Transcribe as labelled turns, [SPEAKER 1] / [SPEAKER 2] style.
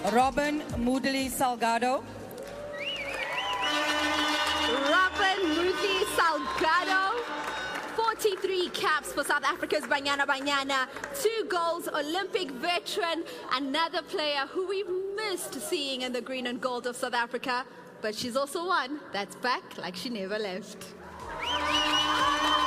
[SPEAKER 1] Robin Moodley Salgado.
[SPEAKER 2] Robin Moodley Salgado. 43 caps for South Africa's Banyana Banyana. 2 goals, Olympic veteran, another player who we missed seeing in the green and gold of South Africa. But she's also one that's back like she never left.